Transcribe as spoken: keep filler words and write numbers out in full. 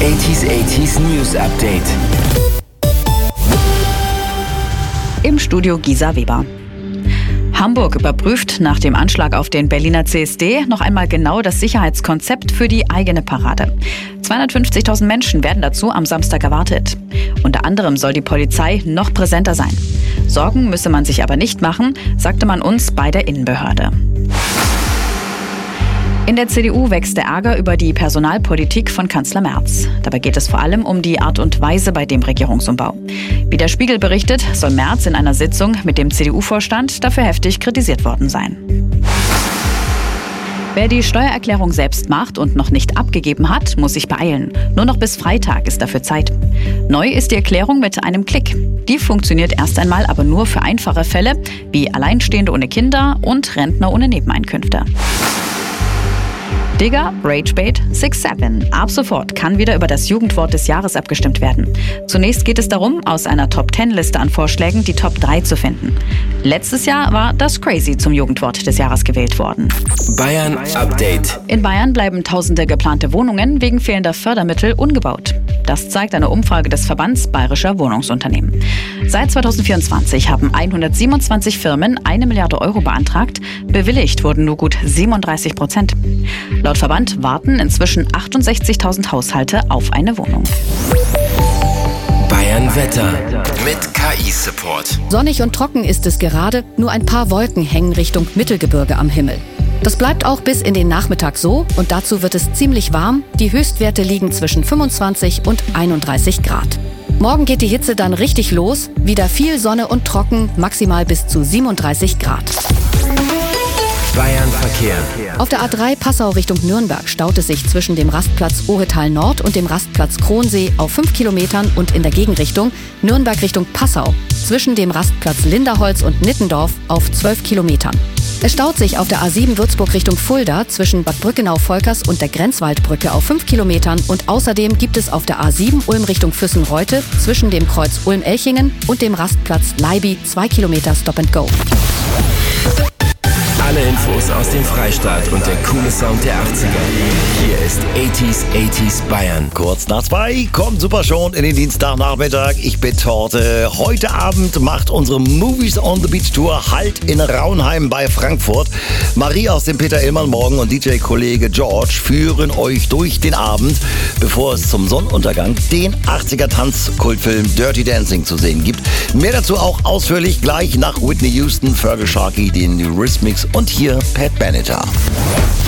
achtziger achtziger News Update. Im Studio Gisa Weber. Hamburg überprüft nach dem Anschlag auf den Berliner C S D noch einmal genau das Sicherheitskonzept für die eigene Parade. zweihundertfünfzigtausend Menschen werden dazu am Samstag erwartet. Unter anderem soll die Polizei noch präsenter sein. Sorgen müsse man sich aber nicht machen, sagte man uns bei der Innenbehörde. In der C D U wächst der Ärger über die Personalpolitik von Kanzler Merz. Dabei geht es vor allem um die Art und Weise bei dem Regierungsumbau. Wie der Spiegel berichtet, soll Merz in einer Sitzung mit dem C D U-Vorstand dafür heftig kritisiert worden sein. Wer die Steuererklärung selbst macht und noch nicht abgegeben hat, muss sich beeilen. Nur noch bis Freitag ist dafür Zeit. Neu ist die Erklärung mit einem Klick. Die funktioniert erst einmal aber nur für einfache Fälle, wie Alleinstehende ohne Kinder und Rentner ohne Nebeneinkünfte. Digger, Ragebait, six seven. Ab sofort kann wieder über das Jugendwort des Jahres abgestimmt werden. Zunächst geht es darum, aus einer Top zehn Liste an Vorschlägen die Top drei zu finden. Letztes Jahr war das Crazy zum Jugendwort des Jahres gewählt worden. Bayern Update. In Bayern bleiben tausende geplante Wohnungen wegen fehlender Fördermittel ungebaut. Das zeigt eine Umfrage des Verbands Bayerischer Wohnungsunternehmen. Seit zweitausendvierundzwanzig haben hundertsiebenundzwanzig Firmen eine Milliarde Euro beantragt. Bewilligt wurden nur gut siebenunddreißig Prozent. Laut Verband warten inzwischen achtundsechzigtausend Haushalte auf eine Wohnung. Bayern Wetter mit K I-Support. Sonnig und trocken ist es gerade, nur ein paar Wolken hängen Richtung Mittelgebirge am Himmel. Das bleibt auch bis in den Nachmittag so und dazu wird es ziemlich warm. Die Höchstwerte liegen zwischen fünfundzwanzig und einunddreißig Grad. Morgen geht die Hitze dann richtig los, wieder viel Sonne und trocken, maximal bis zu siebenunddreißig Grad. Bayern Verkehr. Auf der A drei Passau Richtung Nürnberg staut es sich zwischen dem Rastplatz Ohetal Nord und dem Rastplatz Kronsee auf fünf Kilometern und in der Gegenrichtung Nürnberg Richtung Passau zwischen dem Rastplatz Linderholz und Nittendorf auf zwölf Kilometern. Es staut sich auf der A sieben Würzburg Richtung Fulda zwischen Bad Brückenau-Volkers und der Grenzwaldbrücke auf fünf Kilometern und außerdem gibt es auf der A sieben Ulm Richtung Füssen-Reute zwischen dem Kreuz Ulm-Elchingen und dem Rastplatz Leiby zwei Kilometer Stop and Go. Alle Infos aus dem Freistaat und der coole Sound der achtziger. Hier ist achtziger achtziger Bayern. Kurz nach zwei kommt super schon in den Dienstagnachmittag. Ich bin Torte. Heute Abend macht unsere Movies on the Beach Tour Halt in Raunheim bei Frankfurt. Marie aus dem Peter Illmann Morgen und D J-Kollege George führen euch durch den Abend, bevor es zum Sonnenuntergang den achtziger-Tanzkultfilm Dirty Dancing zu sehen gibt. Mehr dazu auch ausführlich gleich nach Whitney Houston, Fergal Sharkey, den Eurythmics und hier Pat Benatar.